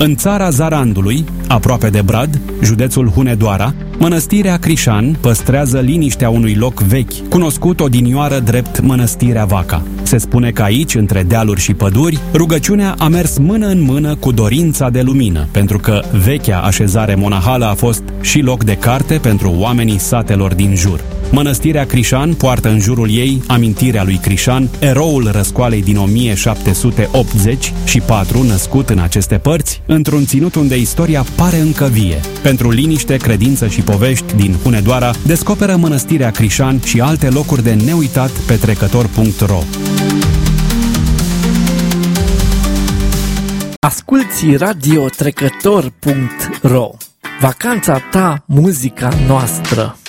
În țara Zarandului, aproape de Brad, județul Hunedoara, mănăstirea Crișan păstrează liniștea unui loc vechi, cunoscut odinioară drept Mănăstirea Vaca. Se spune că aici, între dealuri și păduri, rugăciunea a mers mână în mână cu dorința de lumină, pentru că vechea așezare monahală a fost și loc de carte pentru oamenii satelor din jur. Mănăstirea Crișan poartă în jurul ei amintirea lui Crișan, eroul răscoalei din 1784, născut în aceste părți, într-un ținut unde istoria pare încă vie. Pentru liniște, credință și povești din Hunedoara, descoperă Mănăstirea Crișan și alte locuri de neuitat pe trecător.ro. Asculți Radio Trecător.ro. Vacanța ta, muzica noastră.